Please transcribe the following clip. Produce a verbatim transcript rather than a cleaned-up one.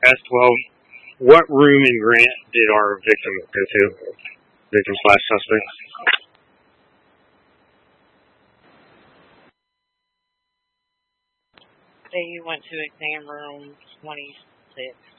S twelve. What room in Grant did our victim go to? Victim slash suspect. They went to exam room twenty-six.